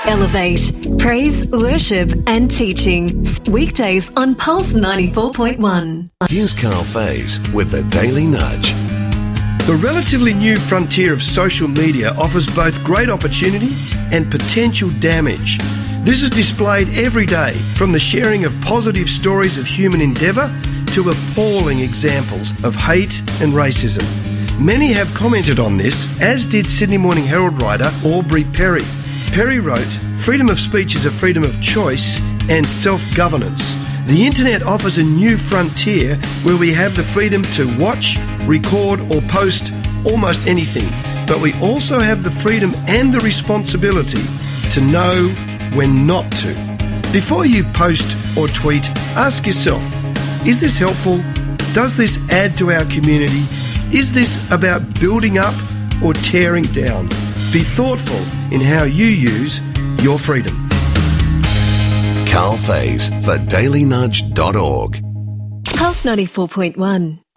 Elevate, praise, worship and teaching. Weekdays on Pulse 94.1. Here's Carl Faze with the Daily Nudge. The relatively new frontier of social media offers both great opportunity and potential damage. This is displayed every day, from the sharing of positive stories of human endeavour to appalling examples of hate and racism. Many have commented on this, as did Sydney Morning Herald writer Aubrey Perry. Perry wrote, "Freedom of speech is a freedom of choice and self-governance. The internet offers a new frontier where we have the freedom to watch, record or post almost anything. But we also have the freedom and the responsibility to know when not to." Before you post or tweet, ask yourself, is this helpful? Does this add to our community? Is this about building up or tearing down? Be thoughtful in how you use your freedom. Carl Faze for dailynudge.org. Pulse 94.1.